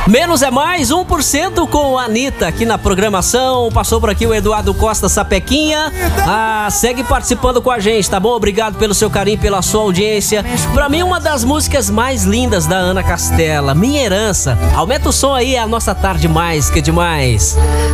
Menos é mais, 1% com a Anitta aqui na programação. Passou por aqui o Eduardo Costa Sapequinha. Segue participando com a gente, tá bom? Obrigado pelo seu carinho, pela sua audiência. Pra mim, uma das músicas mais lindas da Ana Castela, Minha Herança. Aumenta o som aí, é a nossa tarde mais que demais.